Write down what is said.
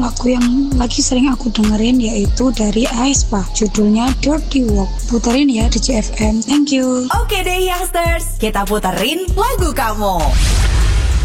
Lagu yang lagi sering aku dengerin yaitu dari aespa, judulnya Dirty Work. Puterin ya di JFM. Thank you. Oke deh youngsters, kita puterin lagu kamu.